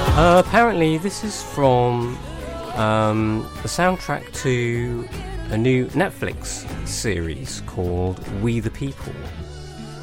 Apparently, this is from the soundtrack to a new Netflix series called We the People.